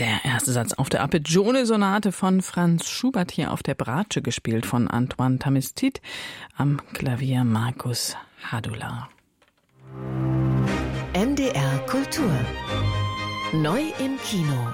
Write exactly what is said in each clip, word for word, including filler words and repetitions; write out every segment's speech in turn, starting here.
Der erste Satz auf der Arpeggione-Sonate von Franz Schubert, hier auf der Bratsche gespielt von Antoine Tamistit, am Klavier Markus Hadula. M D R Kultur. Neu im Kino.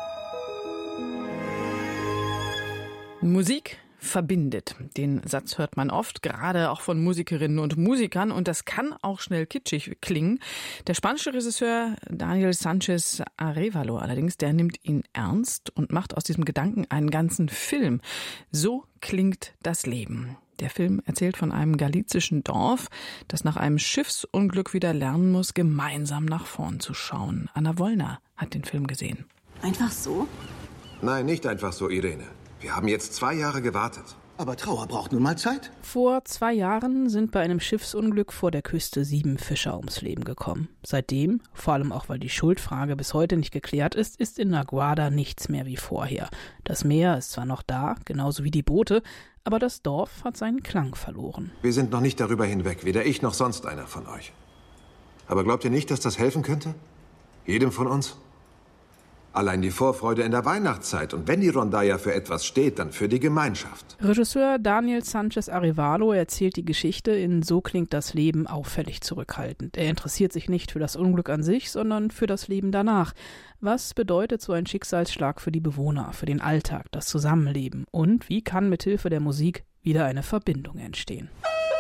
Musik verbindet. Den Satz hört man oft, gerade auch von Musikerinnen und Musikern, und das kann auch schnell kitschig klingen. Der spanische Regisseur Daniel Sanchez Arevalo allerdings, der nimmt ihn ernst und macht aus diesem Gedanken einen ganzen Film. So klingt das Leben. Der Film erzählt von einem galizischen Dorf, das nach einem Schiffsunglück wieder lernen muss, gemeinsam nach vorn zu schauen. Anna Wollner hat den Film gesehen. Einfach so? Nein, nicht einfach so, Irene. Wir haben jetzt zwei Jahre gewartet. Aber Trauer braucht nun mal Zeit. Vor zwei Jahren sind bei einem Schiffsunglück vor der Küste sieben Fischer ums Leben gekommen. Seitdem, vor allem auch weil die Schuldfrage bis heute nicht geklärt ist, ist in La Guarda nichts mehr wie vorher. Das Meer ist zwar noch da, genauso wie die Boote, aber das Dorf hat seinen Klang verloren. Wir sind noch nicht darüber hinweg, weder ich noch sonst einer von euch. Aber glaubt ihr nicht, dass das helfen könnte? Jedem von uns? Allein die Vorfreude in der Weihnachtszeit. Und wenn die Rondalla für etwas steht, dann für die Gemeinschaft. Regisseur Daniel Sanchez Arevalo erzählt die Geschichte in So klingt das Leben auffällig zurückhaltend. Er interessiert sich nicht für das Unglück an sich, sondern für das Leben danach. Was bedeutet so ein Schicksalsschlag für die Bewohner, für den Alltag, das Zusammenleben? Und wie kann mithilfe der Musik wieder eine Verbindung entstehen?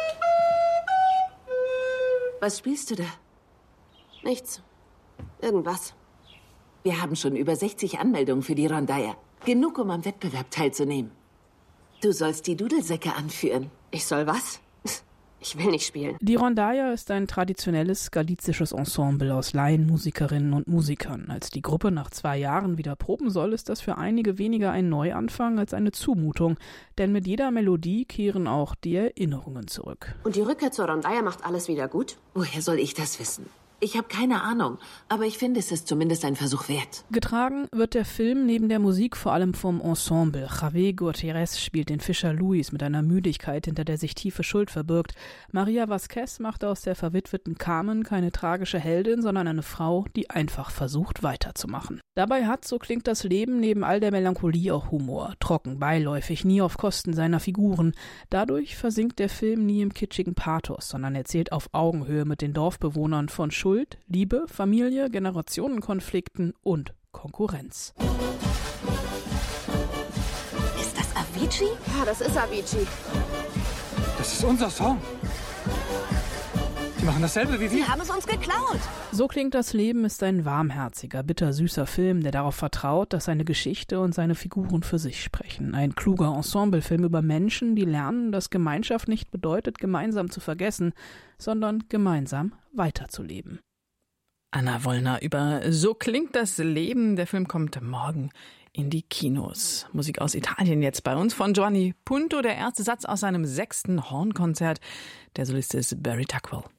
Was spielst du da? Nichts. Irgendwas. Wir haben schon über sechzig Anmeldungen für die Rondalla. Genug, um am Wettbewerb teilzunehmen. Du sollst die Dudelsäcke anführen. Ich soll was? Ich will nicht spielen. Die Rondalla ist ein traditionelles galizisches Ensemble aus Laienmusikerinnen und Musikern. Als die Gruppe nach zwei Jahren wieder proben soll, ist das für einige weniger ein Neuanfang als eine Zumutung. Denn mit jeder Melodie kehren auch die Erinnerungen zurück. Und die Rückkehr zur Rondalla macht alles wieder gut? Woher soll ich das wissen? Ich habe keine Ahnung, aber ich finde, es ist zumindest ein Versuch wert. Getragen wird der Film neben der Musik vor allem vom Ensemble. Javier Gutierrez spielt den Fischer Luis mit einer Müdigkeit, hinter der sich tiefe Schuld verbirgt. Maria Vázquez macht aus der verwitweten Carmen keine tragische Heldin, sondern eine Frau, die einfach versucht, weiterzumachen. Dabei hat, so klingt das Leben, neben all der Melancholie auch Humor. Trocken, beiläufig, nie auf Kosten seiner Figuren. Dadurch versinkt der Film nie im kitschigen Pathos, sondern erzählt auf Augenhöhe mit den Dorfbewohnern von Schuld, Schuld, Liebe, Familie, Generationenkonflikten und Konkurrenz. Ist das Avicii? Ja, das ist Avicii. Das ist unser Song. Die machen dasselbe wie wir. Sie haben es uns geklaut. So klingt das Leben ist ein warmherziger, bittersüßer Film, der darauf vertraut, dass seine Geschichte und seine Figuren für sich sprechen. Ein kluger Ensemblefilm über Menschen, die lernen, dass Gemeinschaft nicht bedeutet, gemeinsam zu vergessen, sondern gemeinsam weiterzuleben. Anna Wollner über So klingt das Leben. Der Film kommt morgen in die Kinos. Musik aus Italien jetzt bei uns von Giovanni Punto, der erste Satz aus seinem sechsten Hornkonzert. Der Solist ist Barry Tuckwell.